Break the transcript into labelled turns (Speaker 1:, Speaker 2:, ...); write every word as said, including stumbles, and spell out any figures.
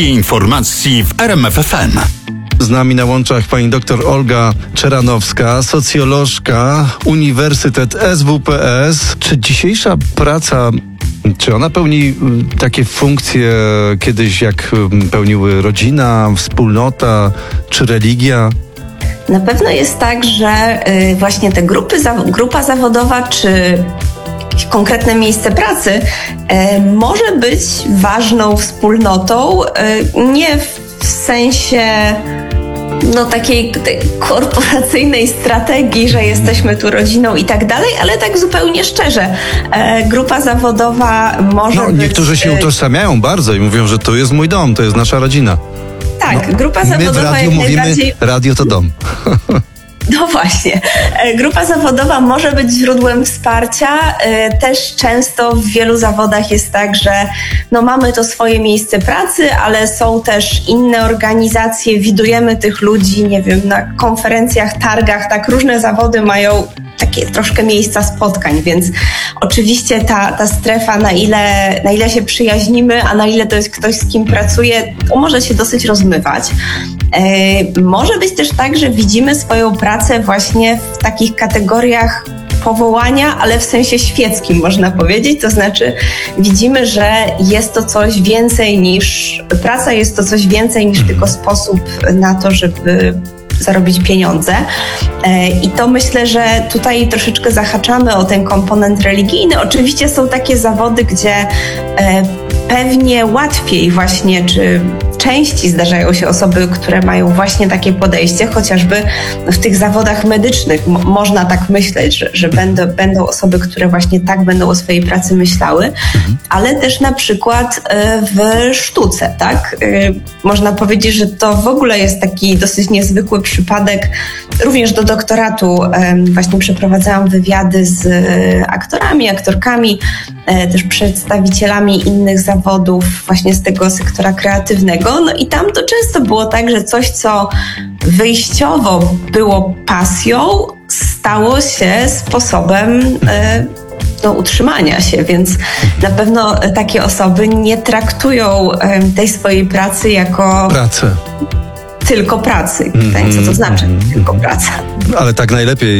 Speaker 1: Informacji w R M F F M.
Speaker 2: Z nami na łączach pani doktor Olga Czeranowska, socjolożka, Uniwersytet S W P S. Czy dzisiejsza praca, czy ona pełni takie funkcje kiedyś, jak pełniły rodzina, wspólnota czy religia?
Speaker 3: Na pewno jest tak, że właśnie te grupy, grupa zawodowa czy jakieś konkretne miejsce pracy może być ważną wspólnotą, nie w sensie no takiej korporacyjnej strategii, że jesteśmy tu rodziną i tak dalej, ale tak zupełnie szczerze. Grupa zawodowa może
Speaker 2: no,
Speaker 3: być...
Speaker 2: Niektórzy się utożsamiają bardzo i mówią, że to jest mój dom, to jest nasza rodzina.
Speaker 3: Tak,
Speaker 2: no,
Speaker 3: grupa
Speaker 2: my
Speaker 3: zawodowa
Speaker 2: w radiu
Speaker 3: jak
Speaker 2: mówimy,
Speaker 3: najbardziej...
Speaker 2: radio to dom.
Speaker 3: No właśnie. Grupa zawodowa może być źródłem wsparcia. Też często w wielu zawodach jest tak, że no mamy to swoje miejsce pracy, ale są też inne organizacje, widujemy tych ludzi, nie wiem, na konferencjach, targach, tak różne zawody mają takie troszkę miejsca spotkań, więc oczywiście ta, ta strefa, na ile, na ile się przyjaźnimy, a na ile to jest ktoś, z kim pracuje, to może się dosyć rozmywać. Yy, może być też tak, że widzimy swoją pracę właśnie w takich kategoriach powołania, ale w sensie świeckim można powiedzieć, to znaczy widzimy, że jest to coś więcej niż, praca jest to coś więcej niż tylko sposób na to, żeby zarobić pieniądze. I to myślę, że tutaj troszeczkę zahaczamy o ten komponent religijny. Oczywiście są takie zawody, gdzie pewnie łatwiej właśnie, czy w części zdarzają się osoby, które mają właśnie takie podejście, chociażby w tych zawodach medycznych m- można tak myśleć, że, że będą, będą osoby, które właśnie tak będą o swojej pracy myślały, mhm. ale też na przykład w sztuce, tak? Można powiedzieć, że to w ogóle jest taki dosyć niezwykły przypadek. Również do doktoratu właśnie przeprowadzałam wywiady z aktorami, aktorkami, też przedstawicielami innych zawodów właśnie z tego sektora kreatywnego. No i tam to często było tak, że coś, co wyjściowo było pasją, stało się sposobem do utrzymania się, więc na pewno takie osoby nie traktują tej swojej pracy jako...
Speaker 2: Pracę.
Speaker 3: Tylko pracy. Pytanie, co to znaczy? Tylko praca.
Speaker 2: Ale tak najlepiej